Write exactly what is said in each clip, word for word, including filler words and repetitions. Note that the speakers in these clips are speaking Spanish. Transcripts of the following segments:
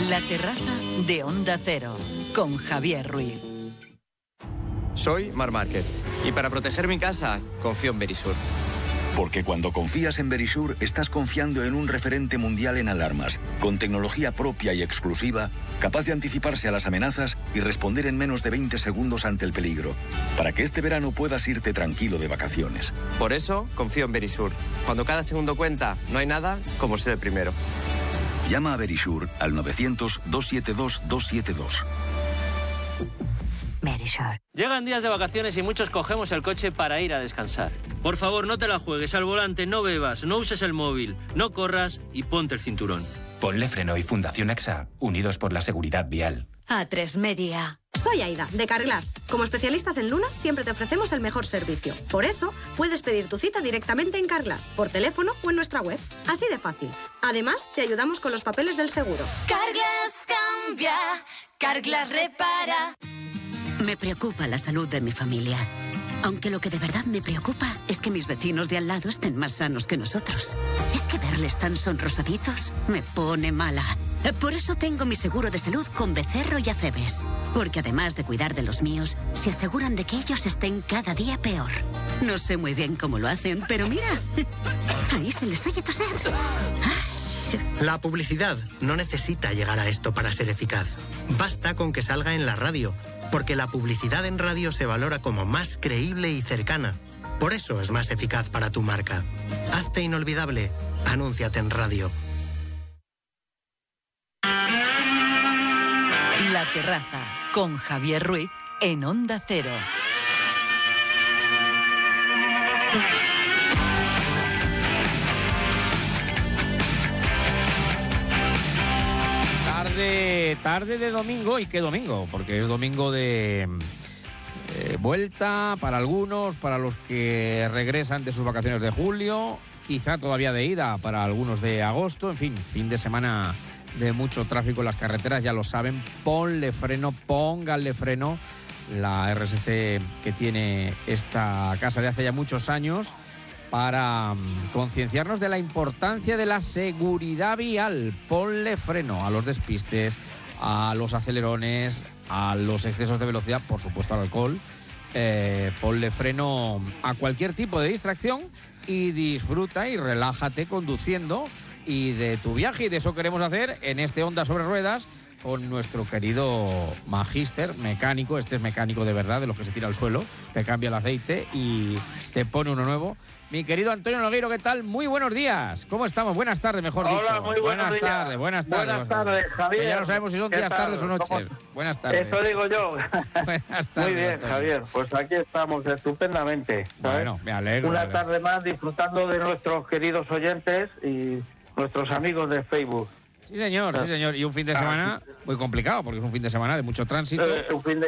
La terraza de Onda Cero, con Javier Ruiz. Soy Mar Márquez y para proteger mi casa confío en Verisur. Porque cuando confías en Verisur, estás confiando en un referente mundial en alarmas, con tecnología propia y exclusiva, capaz de anticiparse a las amenazas y responder en menos de veinte segundos ante el peligro, para que este verano puedas irte tranquilo de vacaciones. Por eso confío en Verisur. Cuando cada segundo cuenta, no hay nada como ser el primero. Llama a Verisur al novecientos, doscientos setenta y dos, doscientos setenta y dos. Verisur. Llegan días de vacaciones y muchos cogemos el coche para ir a descansar. Por favor, no te la juegues al volante, no bebas, no uses el móvil, no corras y ponte el cinturón. Ponle Freno y Fundación A X A, unidos por la seguridad vial. A tres Media. Soy Aida, de Carglass. Como especialistas en lunas, siempre te ofrecemos el mejor servicio. Por eso, puedes pedir tu cita directamente en Carglass, por teléfono o en nuestra web. Así de fácil. Además, te ayudamos con los papeles del seguro. Carglass cambia, Carglass repara. Me preocupa la salud de mi familia. Aunque lo que de verdad me preocupa es que mis vecinos de al lado estén más sanos que nosotros. Es que verles tan sonrosaditos me pone mala. Por eso tengo mi seguro de salud con Becerro y Acebes. Porque además de cuidar de los míos, se aseguran de que ellos estén cada día peor. No sé muy bien cómo lo hacen, pero mira, ahí se les oye toser. La publicidad no necesita llegar a esto para ser eficaz. Basta con que salga en la radio, porque la publicidad en radio se valora como más creíble y cercana. Por eso es más eficaz para tu marca. Hazte inolvidable. Anúnciate en radio. La terraza, con Javier Ruiz, en Onda Cero. Tarde, tarde de domingo, ¿y qué domingo? Porque es domingo de eh, vuelta para algunos, para los que regresan de sus vacaciones de julio, quizá todavía de ida para algunos de agosto, en fin, fin de semana de mucho tráfico en las carreteras, ya lo saben, ponle freno, pónganle freno. La R S C que tiene esta casa de hace ya muchos años para um, concienciarnos de la importancia de la seguridad vial. Ponle freno a los despistes, a los acelerones, a los excesos de velocidad, por supuesto al alcohol. Eh, ponle freno a cualquier tipo de distracción y disfruta y relájate conduciendo y de tu viaje, y de eso queremos hacer en este Onda sobre Ruedas con nuestro querido magíster mecánico. Este es mecánico de verdad, de los que se tira al suelo, te cambia el aceite y te pone uno nuevo. Mi querido Antonio Nogueiro, ¿qué tal? Muy buenos días. ¿Cómo estamos? Buenas tardes, mejor Hola, dicho. Hola, muy buenos buenas días. Tardes, buenas tardes. Buenas tardes, Javier. Que ya no sabemos si son días, tal? tardes o noches. ¿Cómo? Buenas tardes. Eso digo yo. Buenas tardes. Muy bien, Antonio. Javier. Pues aquí estamos estupendamente. ¿sabes? Bueno, me alegro. Una me alegro. tarde más disfrutando de nuestros queridos oyentes y nuestros amigos de Facebook. Sí, señor, sí, señor. Y un fin de semana muy complicado, porque es un fin de semana de mucho tránsito. Eh, un, fin de,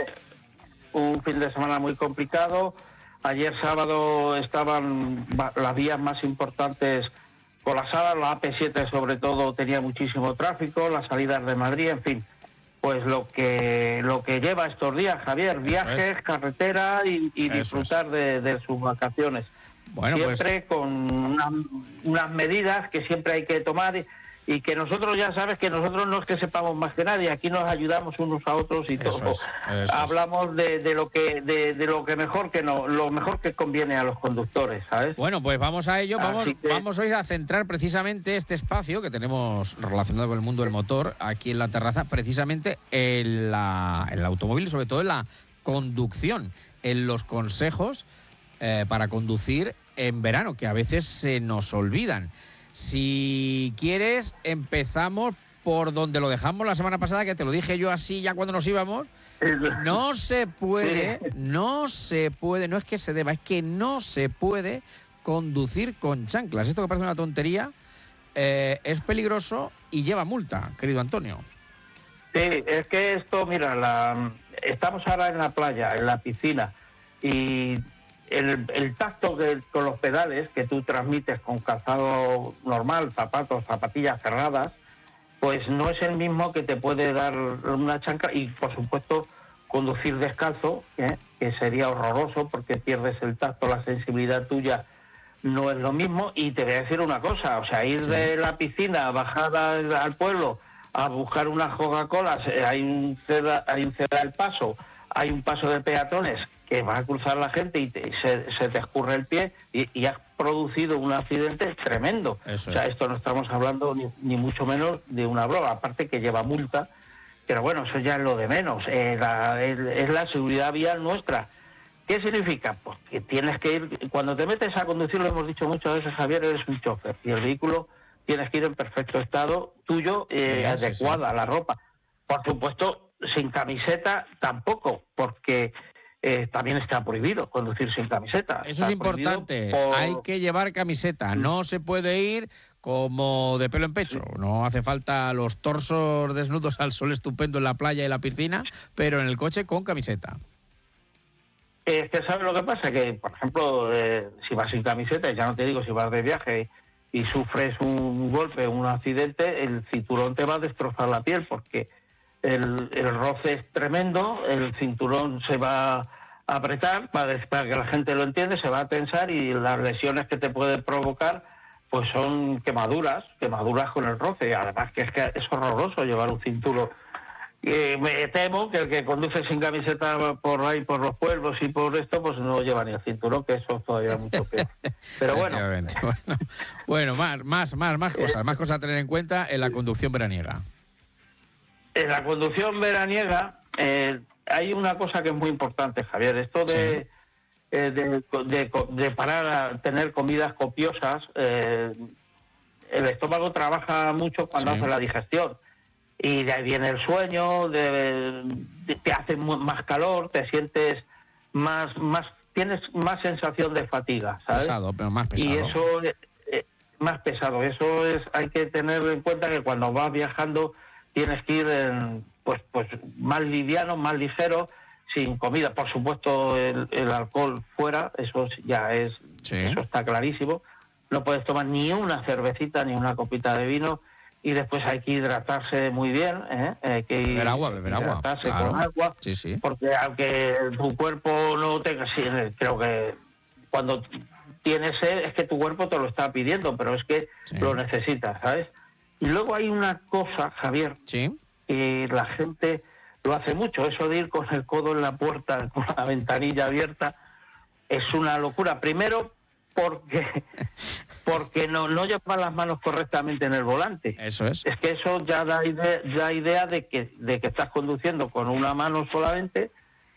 un fin de semana muy complicado. Ayer sábado estaban las vías más importantes colapsadas, la A P siete sobre todo tenía muchísimo tráfico, las salidas de Madrid, en fin. Pues lo que lo que lleva estos días, Javier, viajes, carretera y, y disfrutar de, de sus vacaciones. Bueno, siempre pues... con unas, unas medidas que siempre hay que tomar y, y que nosotros, ya sabes que nosotros no es que sepamos más que nadie, aquí nos ayudamos unos a otros y eso todo. Es, eso hablamos de, de lo que de, de lo que mejor que no, lo mejor que conviene a los conductores, ¿sabes? Bueno, pues vamos a ello, vamos, que... vamos hoy a centrar precisamente este espacio que tenemos relacionado con el mundo del motor aquí en la terraza, precisamente en, la, en el automóvil y sobre todo en la conducción, en los consejos eh, para conducir en verano, que a veces se nos olvidan. Si quieres, empezamos por donde lo dejamos la semana pasada, que te lo dije yo así ya cuando nos íbamos. No se puede, no se puede, no es que se deba, es que no se puede conducir con chanclas. Esto que parece una tontería, eh, es peligroso y lleva multa, querido Antonio. Sí, es que esto, mira, la, estamos ahora en la playa, en la piscina, y el, el tacto que, con los pedales que tú transmites con calzado normal, zapatos, zapatillas cerradas, pues no es el mismo que te puede dar una chancla, y por supuesto conducir descalzo, ¿eh? que sería horroroso porque pierdes el tacto, la sensibilidad tuya no es lo mismo. Y te voy a decir una cosa, o sea, ir de la piscina, bajar al, al pueblo a buscar unas Coca-Colas, eh, hay un ceda, hay un ceda del paso, hay un paso de peatones que va a cruzar la gente y te, se, se te escurre el pie y, y has producido un accidente tremendo. Eso o sea, es. esto no estamos hablando ni, ni mucho menos de una broma, aparte que lleva multa, pero bueno, eso ya es lo de menos, eh, la, es, es la seguridad vial nuestra. ¿Qué significa? Pues que tienes que ir, cuando te metes a conducir, lo hemos dicho muchas veces, Javier, eres un chofer y el vehículo tienes que ir en perfecto estado tuyo, eh, Sí, sí, adecuada sí. a la ropa. Por supuesto, sin camiseta tampoco, porque eh, también está prohibido conducir sin camiseta. Eso Está es importante. prohibido por- Hay que llevar camiseta. No se puede ir como de pelo en pecho. No hace falta los torsos desnudos al sol estupendo en la playa y la piscina, pero en el coche con camiseta. Es que ¿sabes lo que pasa? Que, por ejemplo, eh, si vas sin camiseta, ya no te digo si vas de viaje y sufres un golpe, un accidente, el cinturón te va a destrozar la piel porque el, el roce es tremendo, el cinturón se va a apretar, para, para que la gente lo entienda, se va a tensar y las lesiones que te puede provocar pues son quemaduras, quemaduras con el roce. Además que es, que es horroroso llevar un cinturón. Eh, me temo que el que conduce sin camiseta por ahí, por los pueblos y por esto, pues no lleva ni el cinturón, que eso es todavía mucho peor. Pero bueno. Efectivamente. Bueno, bueno, más, más, más, más cosas, más cosas a tener en cuenta en la conducción veraniega. En la conducción veraniega eh, hay una cosa que es muy importante, Javier. Esto de, Sí. eh, de, de, de parar a tener comidas copiosas, eh, el estómago trabaja mucho cuando Sí. hace la digestión. Y de ahí viene el sueño, de, de- te hace mu- más calor, te sientes más, más, tienes más sensación de fatiga, ¿sabes? Pesado, pero más pesado. Y eso eh, eh, más pesado. Eso es, hay que tener en cuenta que cuando vas viajando tienes que ir en, pues, pues más liviano, más ligero, sin comida. Por supuesto, el, el alcohol fuera, eso ya es, Sí. eso está clarísimo. No puedes tomar ni una cervecita ni una copita de vino. Y después hay que hidratarse muy bien, ¿eh? Hay que Beber agua, beber agua. hidratarse Claro. con agua, Sí, sí. porque aunque tu cuerpo no tenga, sí, creo que cuando tienes sed es que tu cuerpo te lo está pidiendo, pero es que Sí. lo necesitas, ¿sabes? Y luego hay una cosa, Javier, Sí. que la gente lo hace mucho, eso de ir con el codo en la puerta, con la ventanilla abierta, es una locura. Primero, porque porque no, no llevan las manos correctamente en el volante. Eso es. Es que eso ya da idea, da idea de que de que estás conduciendo con una mano solamente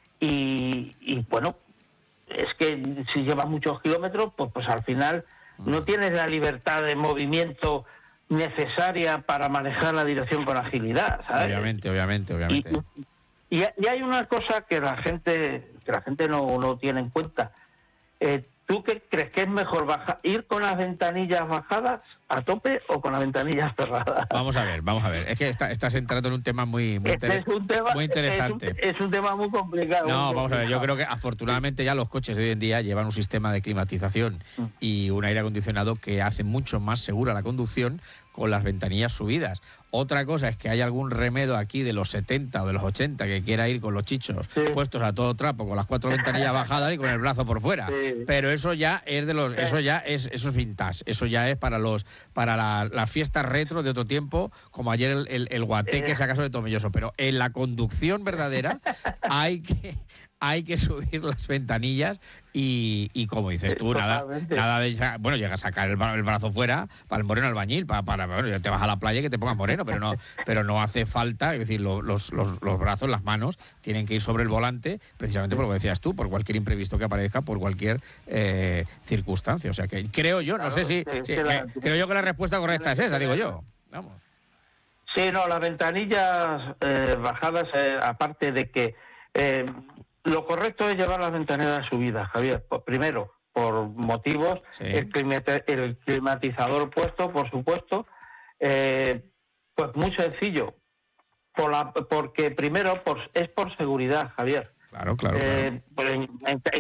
y, y bueno, es que si llevas muchos kilómetros, pues pues al final no tienes la libertad de movimiento necesaria para manejar la dirección con agilidad, ¿sabes? Obviamente, obviamente, obviamente. Y, y hay una cosa que la gente que la gente no, no tiene en cuenta. Eh, ¿Tú qué crees que es mejor baja, ir con las ventanillas bajadas a tope o con las ventanillas cerradas? Vamos a ver, vamos a ver. Es que está- estás entrando en un tema muy, muy, Este inter- es un tema, muy interesante. Es un, es un tema muy complicado. No, muy vamos a ver, yo complicado. creo que afortunadamente ya los coches de hoy en día llevan un sistema de climatización y un aire acondicionado que hace mucho más segura la conducción con las ventanillas subidas. Otra cosa es que hay algún remedo aquí de los setenta o de los ochenta que quiera ir con los chichos puestos a todo trapo, con las cuatro ventanillas bajadas y con el brazo por fuera. Sí. Pero eso ya es de los, eso ya es, eso es vintage, eso ya es para los, para la- las fiestas retro de otro tiempo, como ayer el, el, el guateque, si acaso de Tomelloso. Pero en la conducción verdadera hay que hay que subir las ventanillas y, y como dices tú, nada, Totalmente. nada de sa- bueno, llega a sacar el, bra- el brazo fuera para el moreno albañil, para, para bueno, ya te vas a la playa y que te pongas moreno, pero no, pero no hace falta, es decir, lo- los, los, los brazos, las manos tienen que ir sobre el volante, precisamente por lo que decías tú, por cualquier imprevisto que aparezca, por cualquier eh, circunstancia. O sea que creo yo, no Claro, sé si, es si- que la- que- creo yo que la respuesta correcta es esa, digo yo. Vamos. Sí, no, las ventanillas eh, bajadas, eh, aparte de que eh, lo correcto es llevar las ventanillas subidas, Javier. Pues primero, por motivos, Sí. el, climate- el climatizador puesto, por supuesto. Eh, pues muy sencillo, por la, porque primero por, es por seguridad, Javier. Claro, claro. claro. Eh, pues en- en-